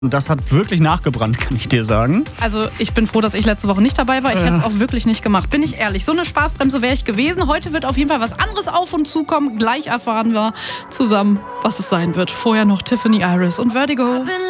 Und das hat wirklich nachgebrannt, kann ich dir sagen. Also ich bin froh, dass ich letzte Woche nicht dabei war. Ich hätte es auch wirklich nicht gemacht, bin ich ehrlich. So eine Spaßbremse wäre ich gewesen. Heute wird auf jeden Fall was anderes auf uns zukommen. Gleich erfahren wir zusammen, was es sein wird. Vorher noch Tiffany Iris und Vertigo.